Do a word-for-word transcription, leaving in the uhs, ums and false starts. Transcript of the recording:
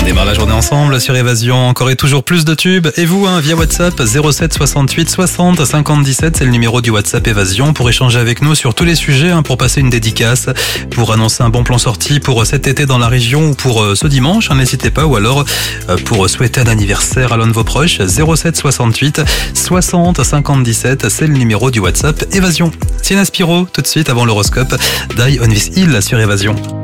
démarre la journée ensemble sur Évasion, encore et toujours plus de tubes. Et vous, hein, via WhatsApp, zéro sept soixante-huit soixante cinquante dix-sept, c'est le numéro du WhatsApp Évasion pour échanger avec nous sur tous les sujets, hein, pour passer une dédicace, pour annoncer un bon plan sorti pour cet été dans la région ou pour euh, ce dimanche, hein, n'hésitez pas, ou alors euh, pour souhaiter un anniversaire à l'un de vos proches, zéro sept soixante-huit soixante cinquante dix-sept, c'est le numéro du WhatsApp Évasion. Sienna Spiro, tout de suite avant l'horoscope, Die on this hill sur Évasion.